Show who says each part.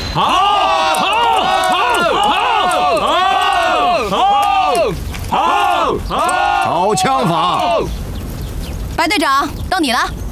Speaker 1: 好枪法！
Speaker 2: 白队长，到你了。